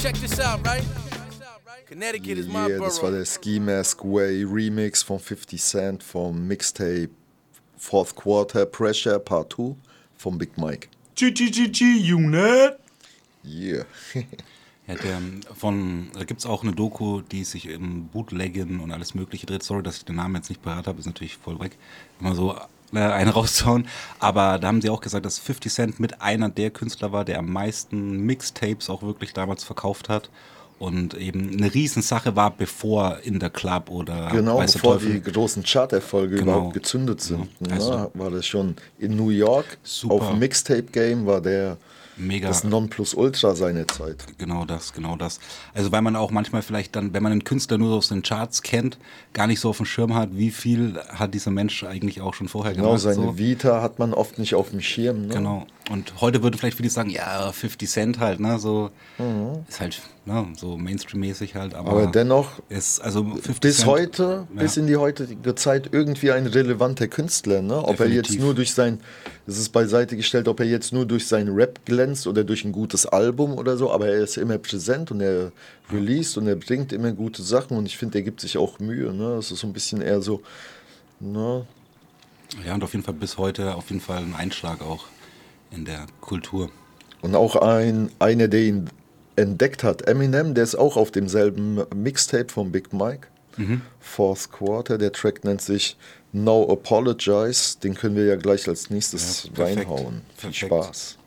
Check this out, right? Connecticut is my borough. Das war der Ski Mask Way Remix von 50 Cent vom Mixtape Fourth Quarter Pressure Part 2 vom Big Mike. Unit. Yeah. Ja, da gibt es auch eine Doku, die sich im Bootleggen und alles Mögliche dreht. Sorry, dass ich den Namen jetzt nicht parat habe, ist natürlich voll weg, immer so eine rauszuhauen. Aber da haben sie auch gesagt, dass 50 Cent mit einer der Künstler war, der am meisten Mixtapes auch wirklich damals verkauft hat. Und eben eine Riesensache war, bevor in der Club oder Genau, weiß der bevor Teufel. die großen Charterfolge Genau. überhaupt gezündet sind. Ja, also war das schon in New York. Super. Auf dem Mixtape-Game war der Mega. das Nonplusultra seiner Zeit. Genau das. Also weil man auch manchmal vielleicht dann, wenn man einen Künstler nur aus den Charts kennt, gar nicht so auf dem Schirm hat, wie viel hat dieser Mensch eigentlich auch schon vorher Genau, gemacht. seine so. Vita hat man oft nicht auf dem Schirm. Ne? Genau. Und heute würden vielleicht viele sagen, ja, 50 Cent halt, ne, so ist halt so Mainstream-mäßig halt. Aber dennoch ist also 50 bis Cent, heute, bis in die heutige Zeit irgendwie ein relevanter Künstler. Ne? Ob er jetzt Definitiv. nur durch das ist beiseite gestellt, ob er jetzt nur durch seinen Rap glänzt oder durch ein gutes Album oder so, aber er ist immer präsent und er released und er bringt immer gute Sachen und ich finde, er gibt sich auch Mühe. Ne? Das ist so ein bisschen eher so, ne? Ja, und auf jeden Fall bis heute auf jeden Fall ein Einschlag auch in der Kultur. Und auch einer, der ihn entdeckt hat, Eminem, der ist auch auf demselben Mixtape von Big Mike. Fourth Quarter, der Track nennt sich No Apologize, den können wir ja gleich als nächstes Ja, perfekt. reinhauen. Viel Perfekt. Spaß.